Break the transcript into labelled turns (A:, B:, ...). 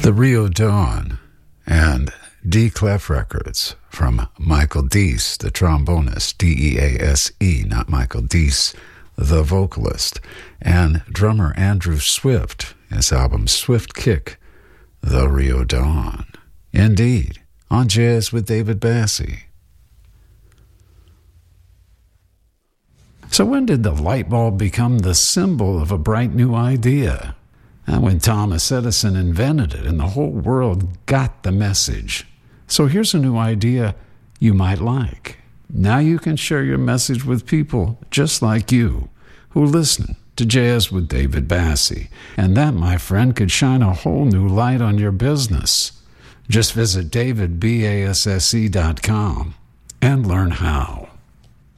A: The Rio Dawn and D Clef Records from Michael Dease, the trombonist, D-E-A-S-E, not Michael Dease, the vocalist, and drummer Andrew Swift, his album Swift Kick, The Rio Dawn. Indeed, on Jazz with David Bassie. So when did the light bulb become the symbol of a bright new idea? And when Thomas Edison invented it and the whole world got the message. So here's a new idea you might like. Now you can share your message with people just like you who listen to Jazz with David Bassie. And that, my friend, could shine a whole new light on your business. Just visit davidbasse.com and learn how.